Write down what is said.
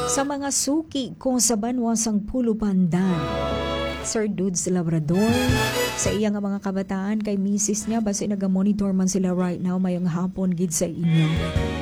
Sa mga suki kung sa banwasang Pulo Pandan, Sir Dudes Labrador, sa iya nga mga kabataan kay misis niya basi naga-monitor man sila right now mayong hapon gid sa inyo.